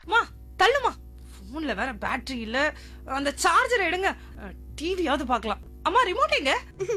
மா தள்ளுமா, போன்ல வேற பேட்டரி இல்ல, அந்த சார்ஜர் எடுங்க, டிவியாவது பார்க்கலாம். அம்மா ரிமோட் எங்க?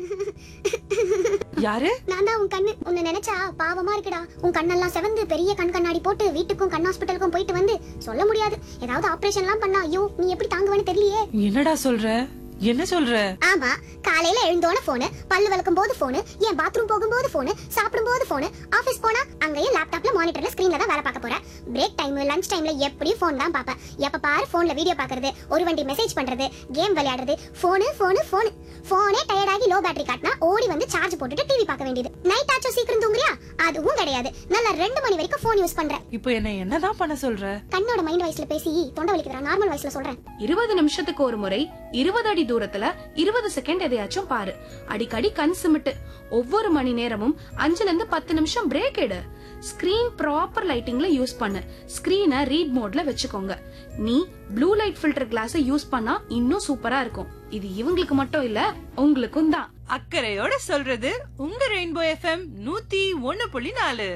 யாரு? நான் தான் உன் கண்ணு. உன்னை நினைச்சா பாவமா இருக்குடா. உன் கண்ணெல்லாம் செவந்து பெரிய கண் கண்ணாடி போட்டு வீட்டுக்கும் கண் ஹாஸ்பிட்டலுக்கும் போயிட்டு வந்து சொல்ல முடியாது. ஏதாவது ஆபரேஷன் எல்லாம் பண்ணா ஐயோ நீ எப்படி தாங்குவேன்னு தெரியலையே. என்னடா சொல்ற? என்ன சொல்ற? ஆமா, காலையில எழுந்தோன போனு, பல்லு விளக்கும் போது போனு, ஏன் பாத்ரூம் போகும்போது போனு, சாப்பிடும் போது போனு, ஆபீஸ் போனா அங்கேயும் லேப்டாப்ல மானிட்டர்ல ஸ்கிரீன்ல தான் வேலை பார்க்க போறேன். பிரேக் டைம் லஞ்ச் டைம்ல எப்படியும் போன் தான் பாப்பேன். எப்ப பாரு போன்ல வீடியோ பாக்குறது, ஒரு வண்டி மெசேஜ் பண்றது, கேம் விளையாடுறது, போனு போனு போனு. போனே டயர்ட் ஆகி லோ பேட்டரி காட்டினா ஓடி வந்து சார்ஜ் போட்டுட்டு டிவி பார்க்க வேண்டியது. நைட் ஆச்சும் சீக்கிரம் தூங்குறியா? அதுவும் கிடையாது. நல்லா 2 மணி வரைக்கும் போன் யூஸ் பண்றேன். இப்போ என்னதான் பண்ண சொல்ற? கண்ணோட மைண்ட் வாய்ஸ்ல பேசி தொண்டை வலிக்குதுடா. நார்மல் வாய்ஸ்ல சொல்றேன். 20 நிமிஷத்துக்கு ஒரு முறை 20 அடி தூரத்துல 20 செகண்ட் எதையாச்சும் பாரு. அடிக்கடி கண் சிமிட்டு. ஒவ்வொரு மணி நேரமும் 5ல இருந்து 10 நிமிஷம் பிரேக் எடு. ஸ்கிரீன் ப்ராப்பர் லைட்டிங்ல யூஸ் பண்ணு. ஸ்கிரீனை ரீட் மோட்ல வச்சுக்கோங்க. நீ blue light filter class use பண்ணா இன்னும் சூப்பரா இருக்கும். இது இவங்களுக்கு மட்டும் இல்ல, உங்களுக்கும் தான். அக்கறையோட சொல்றது உங்க ரெயின்போ எஃப்எம் 101.4.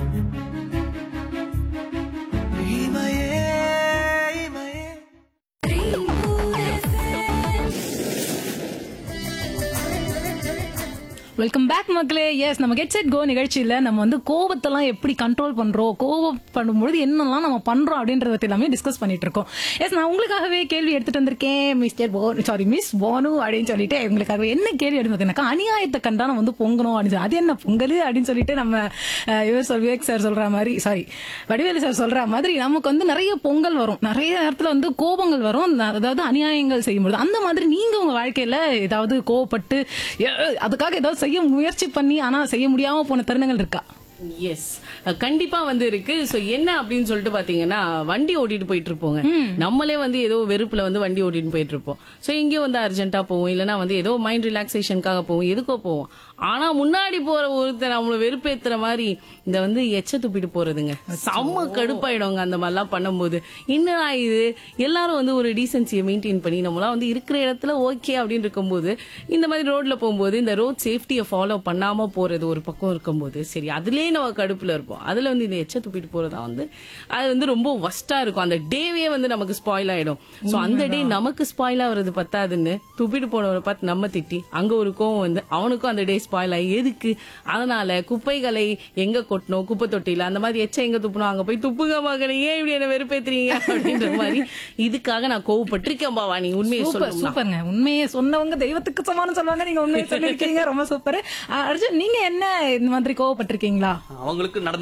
வெல்கம் பேக் மக்களே. எஸ், நம்ம கெட் செட் கோ நிகழ்ச்சியில நம்ம வந்து கோபத்தெல்லாம் எப்படி கண்ட்ரோல் பண்றோம், கோபம் பண்ணும்போது என்னெல்லாம் நம்ம பண்றோம் அப்படின்றத பத்தி எல்லாமே டிஸ்கஸ் பண்ணிட்டு இருக்கோம். எஸ், நான் உங்களுக்காகவே கேள்வி எடுத்துட்டு வந்திருக்கேன். மிஸ் போனு அப்படின்னு சொல்லிட்டு உங்களுக்காக என்ன கேள்வி எடுத்துனாக்கா, அநியாயத்தை கண்டா நம்ம வந்து பொங்கணும் அப்படின்னு. அது என்ன பொங்கல் அப்படின்னு சொல்லிட்டு நம்ம விவேக் சார் சொல்ற மாதிரி, வடிவேலு சார் சொல்ற மாதிரி நமக்கு வந்து நிறைய பொங்கல் வரும், நிறைய நேரத்துல வந்து கோபங்கள் வரும், அதாவது அநியாயங்கள் செய்யும்போது. அந்த மாதிரி நீங்க உங்க வாழ்க்கையில ஏதாவது கோவப்பட்டு அதுக்காக ஏதாவது செய்ய முயற்சி பண்ணி ஆனா செய்ய முடியாம போன தருணங்கள் இருக்கா? எஸ், கண்டிப்பா வந்து இருக்கு. சோ என்ன அப்படின்னு சொல்லிட்டு பாத்தீங்கன்னா, வண்டி ஓட்டிட்டு போயிட்டு இருப்போங்க. நம்மளே வந்து ஏதோ வெறுப்புல வந்து வண்டி ஓட்டிட்டு போயிட்டு இருப்போம். சோ இங்கே வந்து அர்ஜென்ட்டா போவோம், இல்லைன்னா வந்து ஏதோ மைண்ட் ரிலாக்ஸேஷனுக்காக போவோம், எதுக்கோ போவோம். ஆனா முன்னாடி போற ஒருத்தர் நம்மள வெறுப்பேத்துற மாதிரி இந்த வந்து எச்ச துப்பிட்டு போறதுங்க, செம்ம கடுப்பாயிடுங்க அந்த மாதிரிலாம் பண்ணும்போது. என்னடா இது, எல்லாரும் வந்து ஒரு டீசென்சியை மெயின்டைன் பண்ணி நம்மளாம் வந்து இருக்கிற இடத்துல ஓகே அப்படின்னு இருக்கும்போது, இந்த மாதிரி ரோட்ல போகும்போது இந்த ரோட் சேஃப்டியை ஃபாலோ பண்ணாம போறது ஒரு பக்கம் இருக்கும்போது, சரி அதுலயே நம்ம கடுப்புல இருப்போம். அதுல வந்து இந்த எச்ச துப்பிட்டு போறதா வந்து அது வந்து ரொம்ப வஸ்டா இருக்கும். அந்த டேவே வந்து நமக்கு ஸ்பாயில் ஆயிடும். சோ அந்த டே நமக்கு ஸ்பாயில் ஆகுறது பத்தாதுன்னு துப்பிட்டு போனவரை பார்த்து நம்ம திட்டி அங்க ஒரு கோவம் வந்து அவனுக்கும் அந்த டே ஸ்பாயில் ஆகி எதுக்கு. அதனால குப்பைகளை எங்க கொட்டணும், குப்பை தொட்டியில அந்த மாதிரி எச்ச எங்க துப்பணும், அங்க போய் துப்புங்க மகனே, ஏன் இப்படி என்ன வெறுப்பேத்துறீங்க அப்படின்ற மாதிரி இதுக்காக நான் கோவப்பட்டிருக்கேன் பாவா. நீ உண்மையை சொல்லணும். சூப்பருங்க, உண்மையை சொன்னவங்க தெய்வத்துக்கு சமானம் சொல்லுவாங்க. நீங்க உண்மையை சொல்லிருக்கீங்க, ரொம்ப சூப்பர். அர்ஜுன், நீங்க என்ன இந்த மாதிரி கோவப்பட்டிருக்கீங்களா? அவங்களுக்கு நடந்த